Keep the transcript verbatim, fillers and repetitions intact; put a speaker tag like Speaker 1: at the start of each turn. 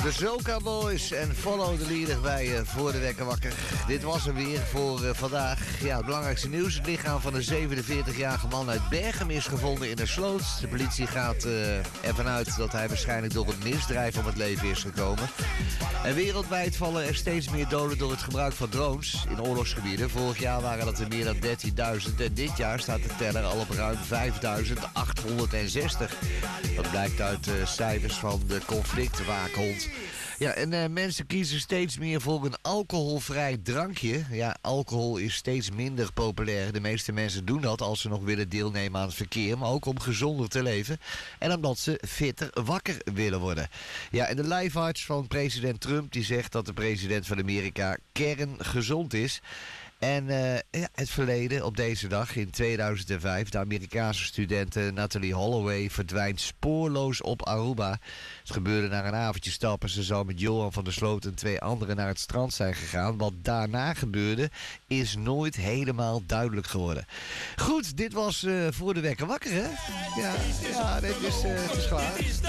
Speaker 1: De Zoka Boys en Follow the Leader bij uh, Voor de Wekker Wakker. Dit was hem weer voor uh, vandaag. Ja, het belangrijkste nieuws. Het lichaam van een zevenenveertigjarige man uit Berchem is gevonden in een sloot. De politie gaat uh, ervan uit dat hij waarschijnlijk door een misdrijf om het leven is gekomen. En wereldwijd vallen er steeds meer doden door het gebruik van drones in oorlogsgebieden. Vorig jaar waren dat er meer dan dertienduizend en dit jaar staat de teller al op ruim vijfduizend achthonderdzestig. Dat blijkt uit uh, cijfers van de conflictwaakhond. Ja, en uh, mensen kiezen steeds meer voor een alcoholvrij drankje. Ja, alcohol is steeds minder populair. De meeste mensen doen dat als ze nog willen deelnemen aan het verkeer, maar ook om gezonder te leven. En omdat ze fitter wakker willen worden. Ja, en de lijfarts van president Trump die zegt dat de president van Amerika kerngezond is. En uh, ja, het verleden op deze dag in tweeduizend vijf. De Amerikaanse studente Natalie Holloway verdwijnt spoorloos op Aruba. Het gebeurde na een avondje stappen. Ze zou met Johan van der Sloot en twee anderen naar het strand zijn gegaan. Wat daarna gebeurde is nooit helemaal duidelijk geworden. Goed, dit was uh, Voor de Wekker Wakker, hè? Ja, ja dit is, uh, het is klaar.